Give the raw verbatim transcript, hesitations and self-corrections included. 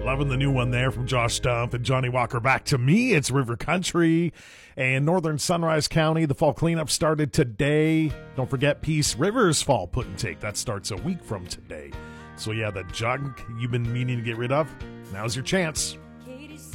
Loving the new one there from Josh Stump and Johnny Walker. Back to me, it's River Country and Northern Sunrise County. The fall cleanup started today. Don't forget Peace River's fall put and take. That starts a week from today. So yeah, the junk you've been meaning to get rid of, now's your chance.